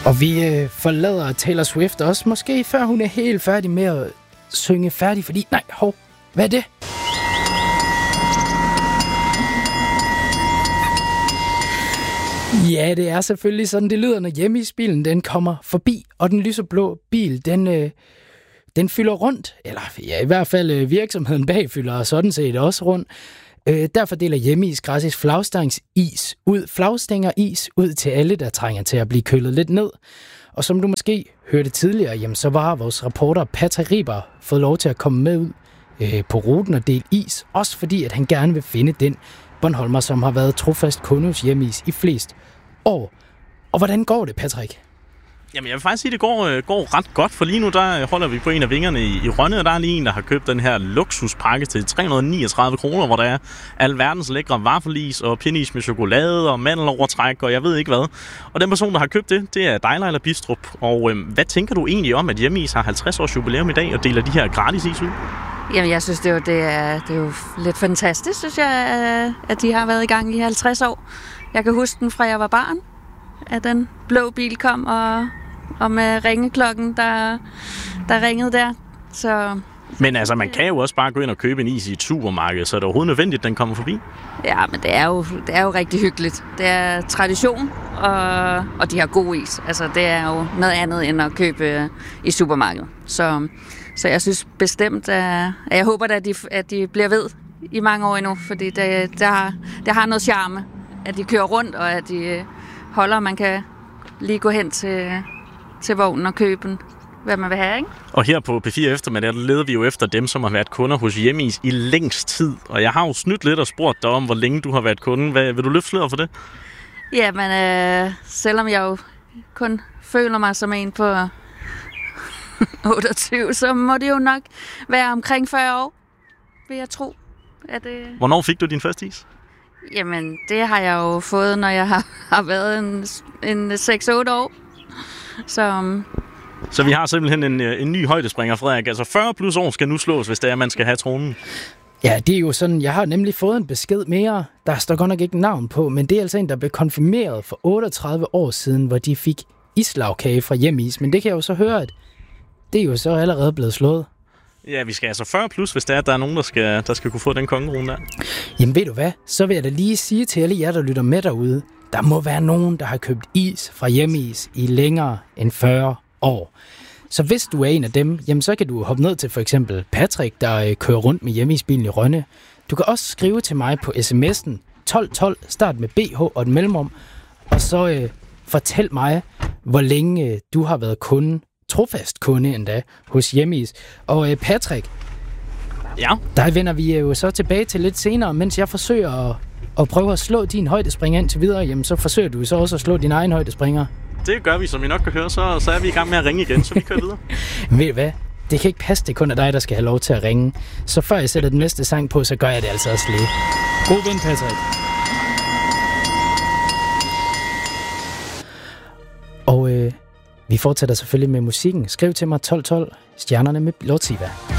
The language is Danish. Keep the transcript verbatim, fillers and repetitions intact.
Og vi øh, forlader Taylor Swift også, måske før hun er helt færdig med at synge færdig, fordi, nej, hov, hvad er det? Ja, det er selvfølgelig sådan, det lyder, når hjemmeisbilen den kommer forbi, og den lyseblå bil, den, øh, den fylder rundt, eller ja, i hvert fald øh, virksomheden bag fylder sådan set også rundt. Øh, derfor deler Hjemmeis gratis flagstangsis ud, flagstængeris ud til alle, der trænger til at blive kølet lidt ned. Og som du måske hørte tidligere, jamen, så var vores reporter Patrick Riber fået lov til at komme med ud øh, på ruten og dele is, også fordi at han gerne vil finde den Bornholmer, som har været trofast kunde hos Hjemmeis i flest år. Og hvordan går det, Patrick? Jamen, jeg vil faktisk sige, at det går, øh, går ret godt, for lige nu der holder vi på en af vingerne i, i Rønne, og der er lige en, der har købt den her luksuspakke til tre hundrede og niogtredive kroner, hvor der er alverdens lækre vaffelis og pindis med chokolade og mandelovertræk, og jeg ved ikke hvad. Og den person, der har købt det, det er Dejlejler Bistrup. Og øh, hvad tænker du egentlig om, at Hjemmeis har halvtreds års jubilæum i dag og deler de her gratis is ud? Jamen, jeg synes, det er, jo, det, er, det er jo lidt fantastisk, synes jeg, at de har været i gang i halvtreds år. Jeg kan huske den fra jeg var barn, at den blå bil kom, og, og med ringeklokken, der, der ringede der. Så, men altså, man kan jo også bare gå ind og købe en is i et supermarked, så er det overhovedet nødvendigt, at den kommer forbi? Ja, men det er jo, det er jo rigtig hyggeligt. Det er tradition, og, og de har god is. Altså, det er jo noget andet end at købe i supermarkedet. Så, så jeg synes bestemt, at jeg håber, at de, at de bliver ved i mange år endnu, fordi det, det, har, det har noget charme, at de kører rundt, og at de holder, man kan lige gå hen til, til vognen og købe den, hvad man vil have, ikke? Og her på P fire Eftermiddag, der leder vi jo efter dem, som har været kunder hos Hjemmeis i længst tid. Og jeg har jo snydt lidt og spurgt dig om, hvor længe du har været kunde. Hvad, vil du løfte sløret for det? Jamen, øh, selvom jeg jo kun føler mig som en på otteogtyve, så må det jo nok være omkring fyrre år, vil jeg tro. At det... Hvornår fik du din første is? Jamen, det har jeg jo fået, når jeg har, har været en, en seks otte år. Så... Så vi har simpelthen en, en ny højdespringer, Frederik. Altså fyrre plus år skal nu slås, hvis det er, man skal have tronen. Ja, det er jo sådan, jeg har nemlig fået en besked mere. Der står godt nok ikke navn på, men det er altså en, der blev konfirmeret for otteogtredive år siden, hvor de fik islagkage fra Hjemmeis. Men det kan jeg jo så høre, at det er jo så allerede blevet slået. Ja, vi skal altså fyrre plus, hvis der er, at der er nogen, der skal, der skal kunne få den kongerune der. Jamen ved du hvad, så vil jeg da lige sige til alle jer, der lytter med derude, der må være nogen, der har købt is fra Hjemmeis i længere end fyrre år. Så hvis du er en af dem, jamen så kan du hoppe ned til for eksempel Patrick, der øh, kører rundt med Hjemmeisbilen i Rønne. Du kan også skrive til mig på sms'en tolv tolv, start med B H og et mellemrum, og så øh, fortæl mig, hvor længe øh, du har været kunde, trofast kunde endda, hos Hjemmeis. Og øh, Patrick, ja. Der vender vi jo så tilbage til lidt senere, mens jeg forsøger at, at prøve at slå din højdespringer indtil videre, jamen så forsøger du så også at slå din egen højdespringer. Det gør vi, som I nok kan høre, så, så er vi i gang med at ringe igen, så vi kører videre. Ved du hvad? Det kan ikke passe, det kun er dig, der skal have lov til at ringe. Så før jeg sætter den næste sang på, så gør jeg det altså også lige. God vind, Patrick. Og øh, vi fortsætter selvfølgelig med musikken. Skriv til mig tolv tolv, stjernerne med Lortiva.